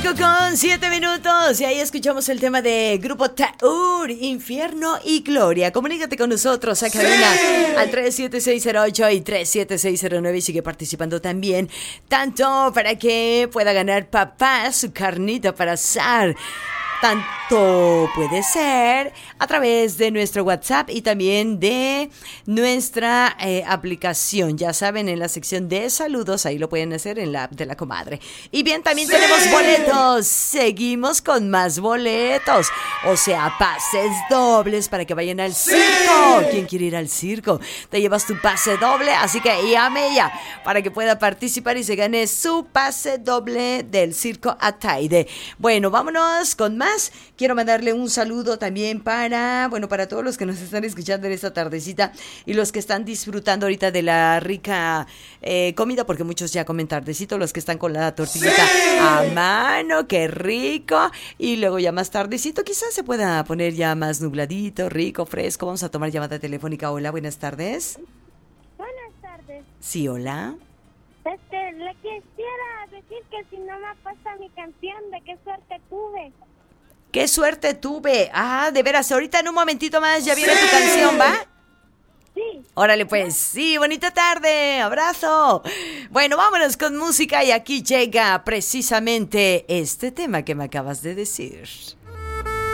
Con 7 minutos y ahí escuchamos el tema de Grupo Taur, Infierno y Gloria. Comunícate con nosotros a cabina al 37608 y 37609 y sigue participando también, tanto para que pueda ganar papá su carnita para asar. Tanto puede ser a través de nuestro WhatsApp y también de nuestra aplicación. Ya saben, en la sección de saludos, ahí lo pueden hacer en la app de la comadre. Y bien, también tenemos boletos. Seguimos con más boletos. O sea, pases dobles para que vayan al circo. ¿Quién quiere ir al circo? Te llevas tu pase doble, así que llame ya para que pueda participar y se gane su pase doble del circo Ataide. Bueno, vámonos con más. Quiero mandarle un saludo también para todos los que nos están escuchando en esta tardecita y los que están disfrutando ahorita de la rica comida, porque muchos ya comen tardecito, los que están con la tortillita a mano, qué rico, y luego ya más tardecito quizás se pueda poner ya más nubladito, rico, fresco. Vamos a tomar llamada telefónica. Hola, buenas tardes. Buenas tardes. Sí, hola. Le quisiera decir que si no me pasa mi canción de qué suerte tuve. ¡Qué suerte tuve! Ah, de veras, ahorita en un momentito más ya viene tu canción, ¿va? Sí. Órale pues, sí, bonita tarde, abrazo. Bueno, vámonos con música y aquí llega precisamente este tema que me acabas de decir.